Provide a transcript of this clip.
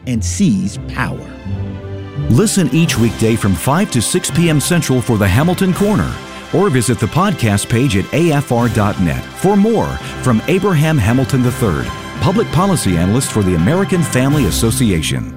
and seize power. Listen each weekday from 5 to 6 p.m. Central for the Hamilton Corner, or visit the podcast page at afr.net for more from Abraham Hamilton III, Public Policy Analyst for the American Family Association.